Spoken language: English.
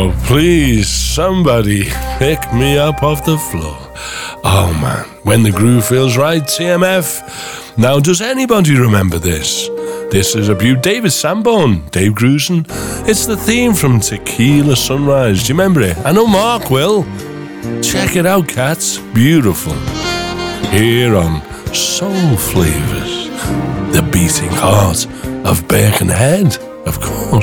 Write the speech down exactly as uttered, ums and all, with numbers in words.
Oh, please, somebody pick me up off the floor. Oh, man, when the groove feels right, T M F. Now, does anybody remember this? This is a beaut David Sanborn, Dave Grusin. It's the theme from Tequila Sunrise. Do you remember it? I know Mark will. Check it out, cats. Beautiful. Here on Soul Flavors, the beating heart of Birkenhead, of course.